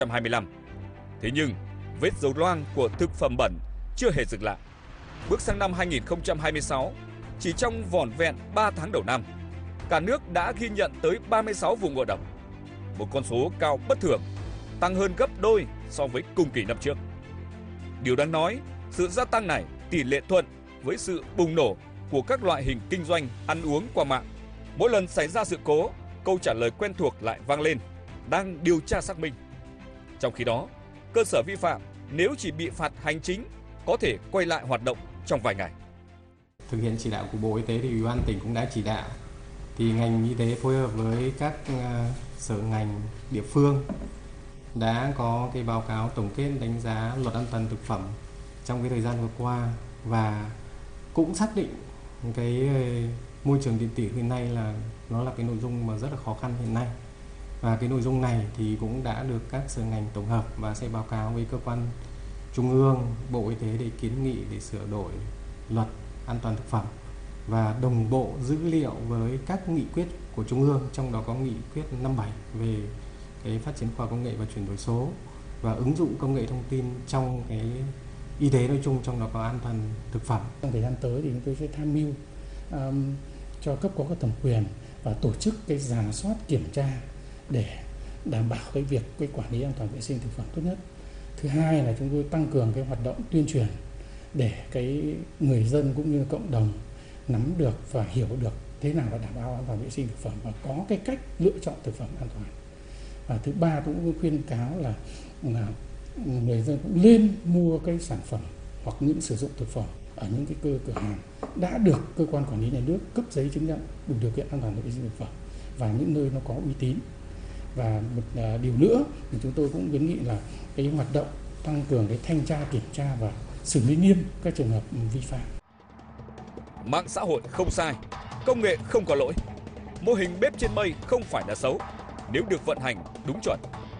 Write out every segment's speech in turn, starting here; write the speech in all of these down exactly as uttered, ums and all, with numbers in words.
trăm hai mươi lăm. Thế nhưng, vết dấu loang của thực phẩm bẩn chưa hề dừng lại. Bước sang năm hai nghìn không trăm hai mươi sáu, chỉ trong vỏn vẹn ba tháng đầu năm, cả nước đã ghi nhận tới ba mươi sáu vụ ngộ độc. Một con số cao bất thường, tăng hơn gấp đôi so với cùng kỳ năm trước. Điều đáng nói, sự gia tăng này tỷ lệ thuận với sự bùng nổ của các loại hình kinh doanh ăn uống qua mạng. Mỗi lần xảy ra sự cố, câu trả lời quen thuộc lại vang lên: đang điều tra xác minh. Trong khi đó, cơ sở vi phạm nếu chỉ bị phạt hành chính có thể quay lại hoạt động trong vài ngày. Thực hiện chỉ đạo của Bộ Y tế thì Ủy ban tỉnh cũng đã chỉ đạo thì ngành y tế phối hợp với các sở ngành địa phương đã có cái báo cáo tổng kết đánh giá luật an toàn thực phẩm trong cái thời gian vừa qua, và cũng xác định cái môi trường điện tử hiện nay là nó là cái nội dung mà rất là khó khăn hiện nay. Và cái nội dung này thì cũng đã được các sở ngành tổng hợp và sẽ báo cáo với cơ quan trung ương, Bộ Y tế để kiến nghị để sửa đổi luật an toàn thực phẩm và đồng bộ dữ liệu với các nghị quyết của trung ương, trong đó có nghị quyết năm bảy về cái phát triển khoa học công nghệ và chuyển đổi số và ứng dụng công nghệ thông tin trong cái y tế nói chung, trong đó có an toàn thực phẩm. Trong thời gian tới thì chúng tôi sẽ tham mưu um, cho cấp có thẩm quyền và tổ chức cái rà soát kiểm tra để đảm bảo cái việc cái quản lý an toàn vệ sinh thực phẩm tốt nhất. Thứ hai là chúng tôi tăng cường cái hoạt động tuyên truyền để cái người dân cũng như cộng đồng nắm được và hiểu được thế nào là đảm bảo an toàn vệ sinh thực phẩm và có cái cách lựa chọn thực phẩm an toàn. Và thứ ba cũng khuyên cáo là, là người dân cũng nên mua cái sản phẩm hoặc những sử dụng thực phẩm ở những cái cơ cửa hàng đã được cơ quan quản lý nhà nước cấp giấy chứng nhận đủ điều kiện an toàn vệ sinh thực phẩm và những nơi nó có uy tín. Và một điều nữa thì chúng tôi cũng khuyến nghị là cái hoạt động tăng cường cái thanh tra kiểm tra và xử lý nghiêm các trường hợp vi phạm. Mạng xã hội không sai, công nghệ không có lỗi. Mô hình bếp trên mây không phải là xấu nếu được vận hành đúng chuẩn.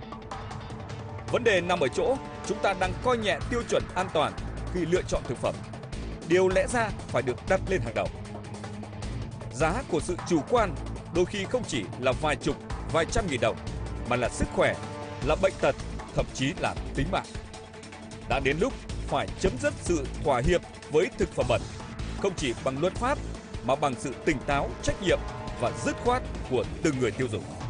Vấn đề nằm ở chỗ chúng ta đang coi nhẹ tiêu chuẩn an toàn khi lựa chọn thực phẩm. Điều lẽ ra phải được đặt lên hàng đầu. Giá của sự chủ quan đôi khi không chỉ là vài chục, vài trăm nghìn đồng, mà là sức khỏe, là bệnh tật, thậm chí là tính mạng. Đã đến lúc phải chấm dứt sự thỏa hiệp với thực phẩm bẩn, không chỉ bằng luật pháp mà bằng sự tỉnh táo, trách nhiệm và dứt khoát của từng người tiêu dùng.